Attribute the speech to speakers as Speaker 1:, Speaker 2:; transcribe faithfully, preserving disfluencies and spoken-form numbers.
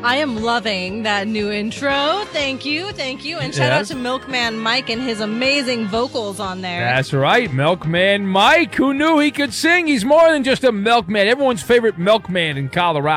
Speaker 1: I am loving that new intro. Thank you, thank you. And shout
Speaker 2: Yes.
Speaker 1: out to Milkman Mike and his amazing vocals on there.
Speaker 2: That's right, Milkman Mike. Who knew he could sing? He's more than just a milkman. Everyone's favorite milkman in Colorado.